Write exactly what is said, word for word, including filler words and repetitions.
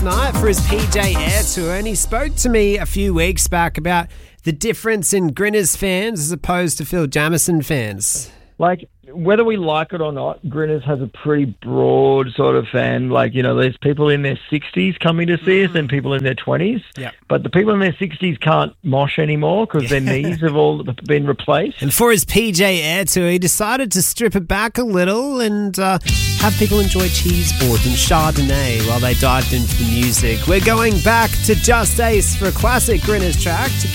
last night for his P J Air Tour, and he spoke to me a few weeks back about the difference in Grinners fans as opposed to Phil Jamieson fans. Like, whether we like it or not, Grinners has a pretty broad sort of fan. Like, you know, there's people in their sixties coming to see us and people in their twenties. Yeah. But the people in their sixties can't mosh anymore because their knees have all been replaced. And for his P J Air Tour, he decided to strip it back a little and uh, have people enjoy cheese boards and Chardonnay while they dived into the music. We're going back to Just Ace for a classic Grinners track.